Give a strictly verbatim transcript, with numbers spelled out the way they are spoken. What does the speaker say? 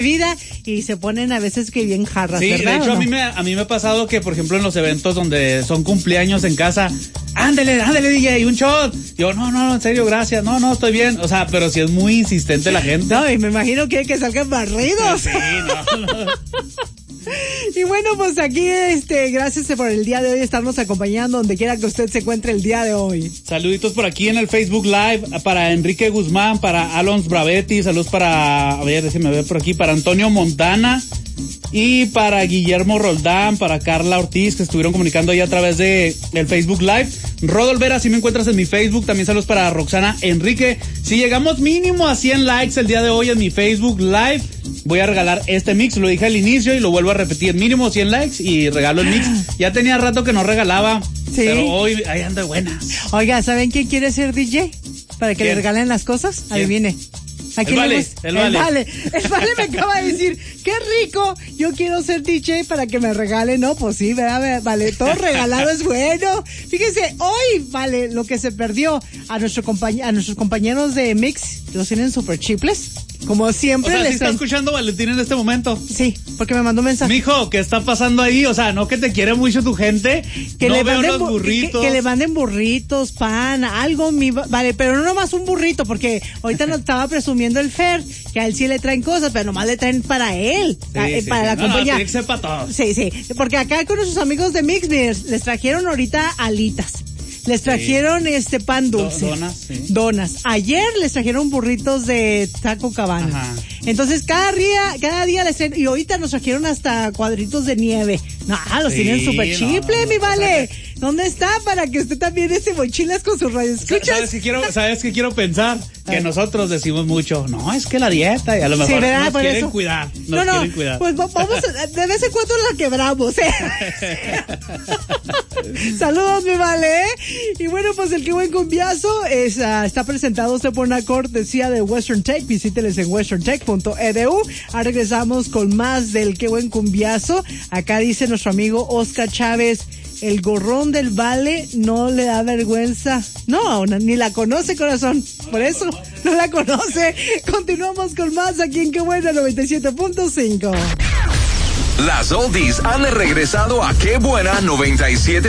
vida y se ponen a veces que bien jarras, sí, ¿verdad? De hecho, ¿no? a mí me a mí me ha pasado que, por ejemplo, en los eventos donde son cumpleaños en casa, ándale, ándale, D J, un shot. Yo, no, no, en serio, gracias. No, no, estoy bien. O sea, pero si es muy insistente la gente. No, y me imagino que hay que salgan barridos. Sí, no, no. Y bueno, pues aquí, este, gracias por el día de hoy estarnos acompañando donde quiera que usted se encuentre el día de hoy. Saluditos por aquí en el Facebook Live para Enrique Guzmán, para Alons Bravetti, saludos para, a ver, déjeme ver por aquí, para Antonio Montana y para Guillermo Roldán, para Carla Ortiz, que estuvieron comunicando ahí a través de el Facebook Live. Rodol Vera, si me encuentras en mi Facebook, también saludos para Roxana Enrique. Si llegamos mínimo a cien likes el día de hoy en mi Facebook Live, voy a regalar este mix, lo dije al inicio y lo vuelvo a repetir, mínimo cien likes y regalo el mix. Ya tenía rato que no regalaba, sí, pero hoy ahí anda buenas. Oiga, ¿saben quién quiere ser D J? Para que ¿Quién? le regalen las cosas, ¿Quién? Adivine. ¿A quién el, vale, le gusta? el vale, el vale. El vale me acaba de decir, qué rico, yo quiero ser D J para que me regale. No, pues sí, ¿verdad? Vale, todo regalado es bueno. Fíjense, hoy, vale, lo que se perdió a nuestro compañ- a nuestros compañeros de Mix, los tienen super chiples. Como siempre. O sea, les ¿sí está traen... escuchando Valentín en este momento? Sí, porque me mandó un mensaje. Mijo, ¿qué está pasando ahí? O sea, no que te quiere mucho tu gente. Que no le veo manden los burritos. Que, que le manden burritos, pan, algo, mi, vale, pero no nomás un burrito, porque ahorita nos estaba presumiendo el Fer, que a él sí le traen cosas, pero nomás le traen para él, Sí, a, sí, para sí. la No, compañía. no, tiene que ser para todos. Sí, sí, porque acá con nuestros amigos de Mix, miren, les trajeron ahorita alitas. Les trajeron sí. este pan dulce. Do, donas, sí. Donas. Ayer les trajeron burritos de Taco Cabana. Ajá. Entonces cada día, cada día les traen, y ahorita nos trajeron hasta cuadritos de nieve. No, los sí, tienen súper chiple, no, no, mi vale. O sea, ¿dónde está? Para que usted también esté mochilas con sus radioescuchas. ¿Sabes qué quiero, sabes qué quiero pensar? Que Ay. nosotros decimos mucho, no, es que la dieta, y a lo mejor sí, ¿verdad? nos Por quieren eso. cuidar. Nos no, no, quieren cuidar. Pues vamos, a, de vez en cuando la quebramos, ¿eh? Saludos, mi vale. Y bueno, pues el Qué Buen Cumbiazo es, uh, está presentado usted por una cortesía de Western Tech. Visíteles en western tech punto e d u. Ahora regresamos con más del Qué Buen Cumbiazo. Acá dice nuestro amigo Oscar Chávez, el gorrón del vale no le da vergüenza. No, ni la conoce, corazón. Por eso, no la conoce. Continuamos con más aquí en Qué Buena noventa y siete punto cinco. Las oldies han regresado a Qué Buena noventa y siete